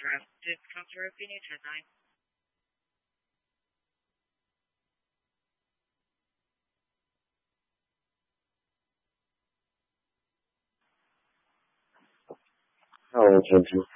interrupted. Counselor, can you turn 9? Hello, Jensen.